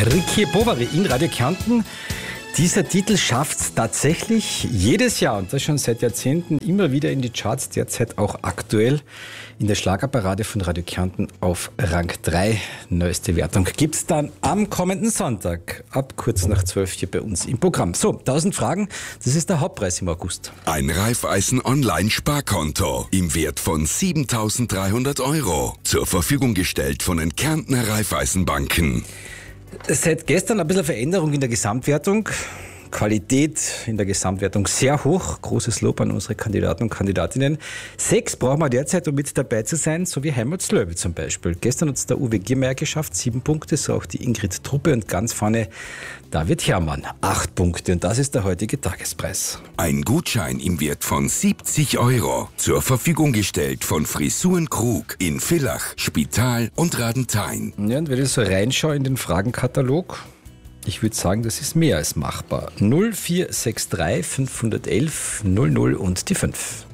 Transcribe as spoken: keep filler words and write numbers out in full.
Ricky Bovary in Radio Kärnten. Dieser Titel schafft es tatsächlich jedes Jahr und das schon seit Jahrzehnten immer wieder in die Charts, derzeit auch aktuell in der Schlagerparade von Radio Kärnten auf Rang drei. Neueste Wertung gibt es dann am kommenden Sonntag ab kurz nach zwölf hier bei uns im Programm. So, tausend Fragen, das ist der Hauptpreis im August. Ein Raiffeisen Online-Sparkonto im Wert von siebentausenddreihundert Euro. Zur Verfügung gestellt von den Kärntner Raiffeisenbanken. Seit gestern ein bisschen Veränderung in der Gesamtwertung. Qualität in der Gesamtwertung sehr hoch. Großes Lob an unsere Kandidaten und Kandidatinnen. Sechs brauchen wir derzeit, um mit dabei zu sein, so wie Heimatslöwe zum Beispiel. Gestern hat es der Uwe Giermeier geschafft, sieben Punkte, so auch die Ingrid Truppe und ganz vorne David Herrmann, acht Punkte. Und das ist der heutige Tagespreis. Ein Gutschein im Wert von siebzig Euro. Zur Verfügung gestellt von Frisuren Krug in Villach, Spital und Radenthein. Ja, und wenn ich so reinschaue in den Fragenkatalog, ich würde sagen, das ist mehr als machbar. null vier sechs drei fünf eins eins null null und die fünf.